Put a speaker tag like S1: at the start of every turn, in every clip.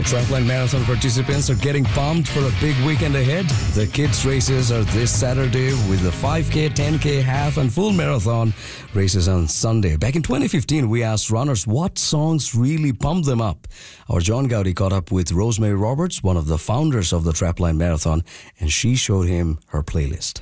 S1: Trapline Marathon participants are getting pumped for a big weekend ahead. The kids' races are this Saturday with the 5K, 10K, half and full marathon races on Sunday. Back in 2015, we asked runners what songs really pumped them up. Our John Gowdy caught up with Rosemary Roberts, one of the founders of the Trapline Marathon, and she showed him her playlist.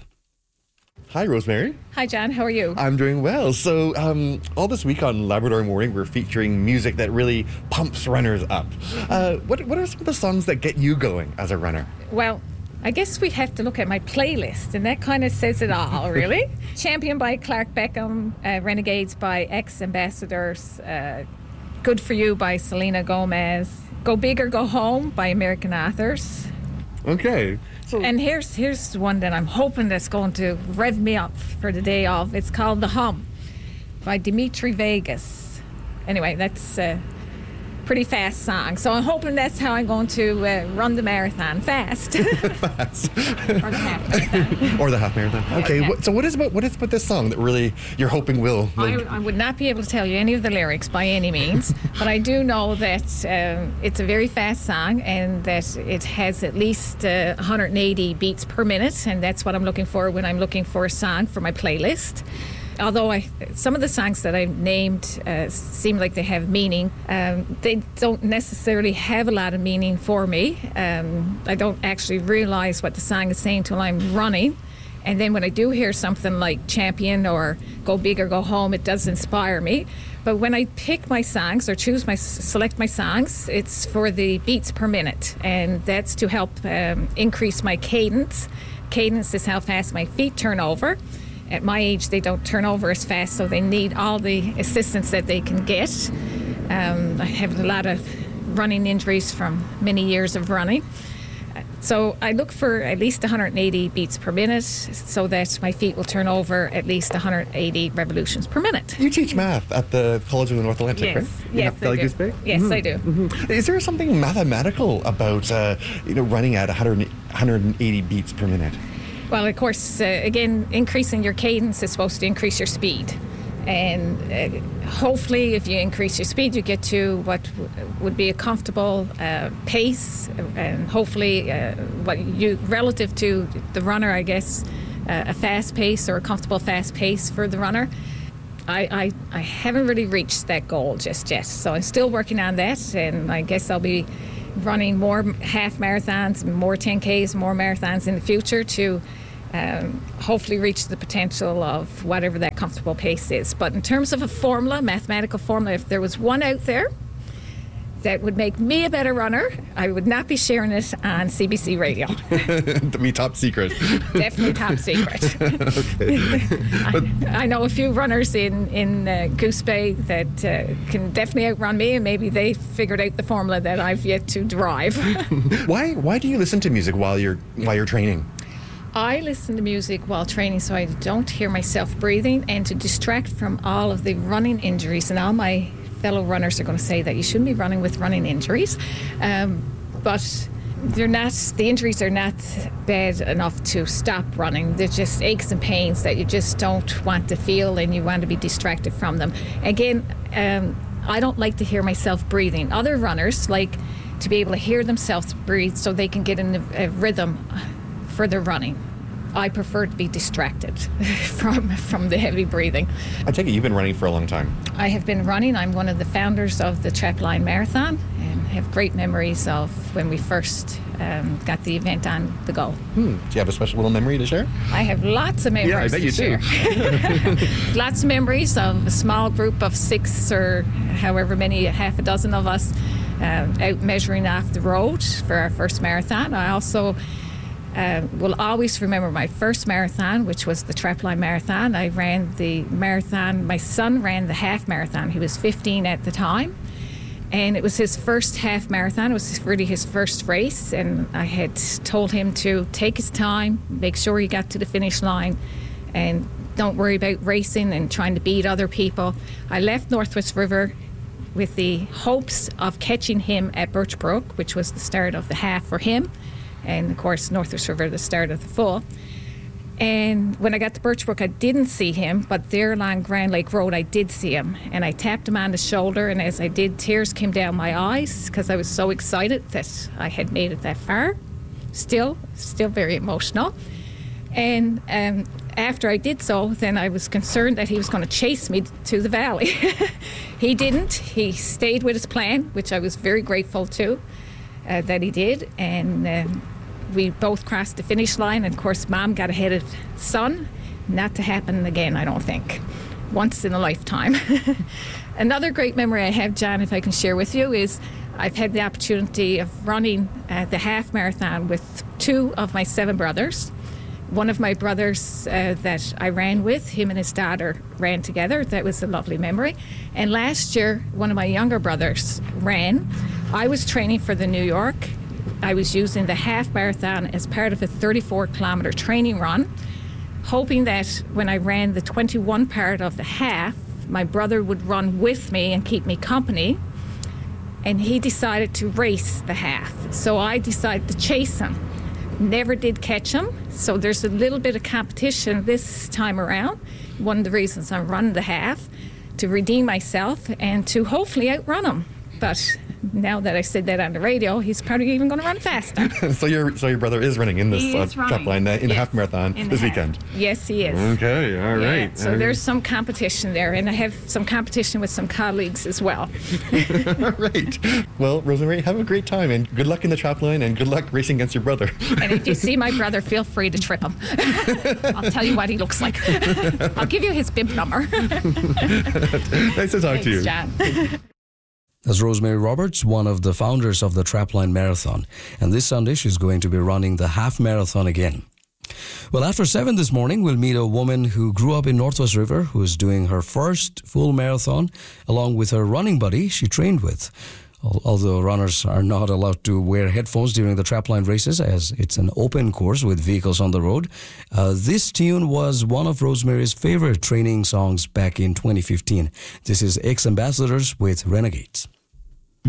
S2: Hi, Rosemary.
S3: Hi, John. How are you?
S2: I'm doing well. So, all this week on Labrador Morning, we're featuring music that really pumps runners up. What are some of the songs that get you going as a runner?
S3: Well, I guess we have to look at my playlist, and that kind of says it all, really. Champion by Clark Beckham, Renegades by Ex-Ambassadors, Good For You by Selena Gomez, Go Big or Go Home by American Authors.
S2: Okay.
S3: And here's one that I'm hoping that's going to rev me up for the day of. It's called The Hum by Dimitri Vegas. Anyway, that's a pretty fast song. So I'm hoping that's how I'm going to run the marathon fast.
S2: Fast.
S3: Or the half marathon.
S2: Or the half marathon. Okay. So what is about this song that really you're hoping will?
S3: I would not be able to tell you any of the lyrics by any means, but I do know that it's a very fast song and that it has at least 180 beats per minute, and that's what I'm looking for when I'm looking for a song for my playlist. Although some of the songs that I've named seem like they have meaning, they don't necessarily have a lot of meaning for me. I don't actually realize what the song is saying till I'm running. And then when I do hear something like Champion or Go Big or Go Home, it does inspire me. But when I pick my songs or select my songs, it's for the beats per minute. And that's to help increase my cadence. Cadence is how fast my feet turn over. At my age, they don't turn over as fast, so they need all the assistance that they can get. I have a lot of running injuries from many years of running. So I look for at least 180 beats per minute so that my feet will turn over at least 180 revolutions per minute.
S2: You teach math at the College of the North Atlantic, right?
S3: Yes, I do. Yes, I do.
S2: Mm-hmm. Is there something mathematical about running at 180 beats per minute?
S3: Well, of course, again, increasing your cadence is supposed to increase your speed. And hopefully, if you increase your speed, you get to what would be a comfortable pace. And hopefully, relative to the runner, I guess, a fast pace or a comfortable fast pace for the runner. I haven't really reached that goal just yet. So I'm still working on that. And I guess I'll be running more half marathons, more 10Ks, more marathons in the future to hopefully reach the potential of whatever that comfortable pace is. But in terms of a formula, mathematical formula, if there was one out there that would make me a better runner, I would not be sharing it on CBC Radio.
S2: Me top secret.
S3: Definitely top secret.
S2: Okay.
S3: I know a few runners in Goose Bay that can definitely outrun me, and maybe they figured out the formula that I've yet to derive.
S2: Why do you listen to music while you're training?
S3: I listen to music while training so I don't hear myself breathing and to distract from all of the running injuries. And all my fellow runners are going to say that you shouldn't be running with running injuries. But the injuries are not bad enough to stop running. They're just aches and pains that you just don't want to feel and you want to be distracted from them. Again, I don't like to hear myself breathing. Other runners like to be able to hear themselves breathe so they can get in a rhythm for their running. I prefer to be distracted from the heavy breathing.
S2: I take it you've been running for a long time.
S3: I have been running. I'm one of the founders of the Trapline Marathon and have great memories of when we first got the event on the go.
S2: Do you have a special little memory to share?
S3: I have lots of memories.
S2: Yeah, I bet you
S3: do. Lots of memories of a small group of 6 or however many, half a dozen of us out measuring off the road for our first marathon. I also will always remember my first marathon, which was the Trapline Marathon. I ran the marathon. My son ran the half marathon. He was 15 at the time. And it was his first half marathon. It was really his first race. And I had told him to take his time, make sure he got to the finish line, and don't worry about racing and trying to beat other people. I left Northwest River with the hopes of catching him at Birchbrook, which was the start of the half for him. And, of course, Northwest River, the start of the full. And when I got to Birchbrook, I didn't see him, but there along Grand Lake Road, I did see him. And I tapped him on the shoulder, and as I did, tears came down my eyes because I was so excited that I had made it that far. Still very emotional. And after I did so, then I was concerned that he was going to chase me to the valley. He didn't. He stayed with his plan, which I was very grateful to that he did. And we both crossed the finish line, and of course Mom got ahead of son. Not to happen again, I don't think. Once in a lifetime. Another great memory I have, John, if I can share with you, is I've had the opportunity of running the half marathon with 2 of my 7 brothers. One of my brothers that I ran with, him and his daughter ran together. That was a lovely memory. And last year, one of my younger brothers ran. I was training for the New York. I was using the half marathon as part of a 34-kilometer training run, hoping that when I ran the 21 part of the half, my brother would run with me and keep me company. And he decided to race the half. So I decided to chase him. Never did catch him. So there's a little bit of competition this time around. One of the reasons I'm running the half, to redeem myself and to hopefully outrun him. But now that I said that on the radio, he's probably even going to run faster.
S2: So your brother is running in this trap line in the half marathon this weekend?
S3: Yes, he is.
S2: Okay, all right.
S3: So there's some competition there, and I have some competition with some colleagues as well.
S2: All right. Well, Rosemary, have a great time, and good luck in the trap line, and good luck racing against your brother.
S3: And if you see my brother, feel free to trip him. I'll tell you what he looks like. I'll give you his bib number.
S2: Nice to talk to you.
S3: John.
S1: That's Rosemary Roberts, one of the founders of the Trapline Marathon. And this Sunday, she's going to be running the half marathon again. Well, after 7 this morning, we'll meet a woman who grew up in Northwest River, who is doing her first full marathon, along with her running buddy she trained with. Although runners are not allowed to wear headphones during the Trapline races, as it's an open course with vehicles on the road, this tune was one of Rosemary's favorite training songs back in 2015. This is Ex-Ambassadors with Renegades.